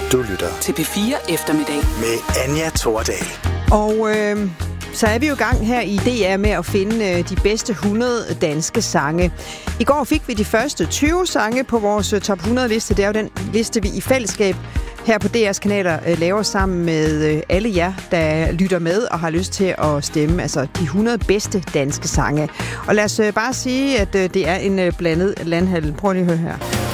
Du lytter til P4 Eftermiddag med Anja Thordal. Og så er vi jo i gang her i DR med at finde de bedste 100 danske sange. I går fik vi de første 20 sange på vores top 100-liste. Det er jo den liste, vi i fællesskab her på DR's kanaler laver sammen med alle jer, der lytter med og har lyst til at stemme. Altså de 100 bedste danske sange. Og lad os bare sige, at det er en blandet landhandel. Prøv lige at høre her.